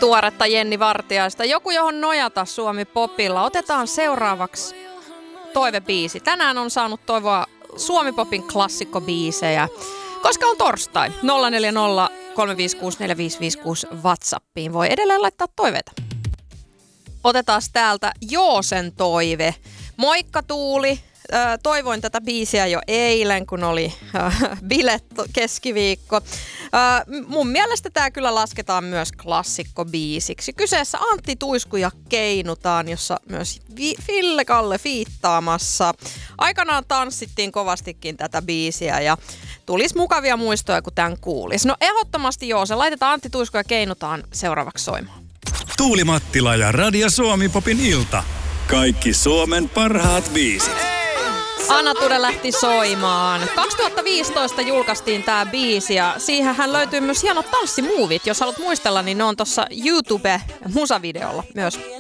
Tuoretta Jenni Vartiaista. Joku, johon nojata Suomi Popilla. Otetaan seuraavaksi toivebiisi. Tänään on saanut toivoa Suomi Popin klassikkobiisejä, koska on torstai. 040 356 4556 WhatsAppiin. Voi edelleen laittaa toiveita. Otetaan täältä Joosen toive. Moikka Tuuli. Toivoin tätä biisiä jo eilen, kun oli bilet keskiviikko. Mun mielestä tämä kyllä lasketaan myös klassikkobiisiksi. Kyseessä Antti Tuisku ja Keinutaan, jossa myös Ville Kalle fiittaamassa. Aikanaan tanssittiin kovastikin tätä biisiä ja tulisi mukavia muistoja, kun tämän kuulisi. No ehdottomasti joo, se laitetaan Antti Tuisku ja Keinutaan seuraavaksi soimaan. Tuuli Mattila ja Radio Suomi Popin ilta. Kaikki Suomen parhaat biisit. Anna Tude lähti soimaan. 2015 julkaistiin tää biisi ja siihenhän löytyy myös hienot tanssimuuvit. Jos haluat muistella, niin ne on tossa YouTube-musavideolla myös